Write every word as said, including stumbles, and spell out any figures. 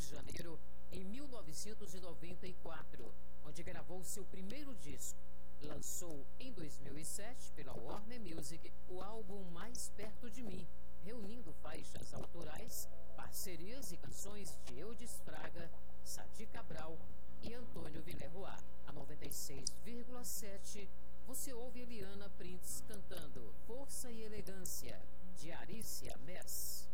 de Janeiro, em mil novecentos e noventa e quatro, onde gravou seu primeiro disco. Lançou em dois mil e sete, pela Warner Music, o álbum Mais Perto de Mim, reunindo faixas autorais, parcerias e canções de Eudes Fraga, Sadi Cabral e Antônio Villerroy. A noventa e seis vírgula sete, você ouve Eliana Prince cantando Força e Elegância, de Arícia Mess.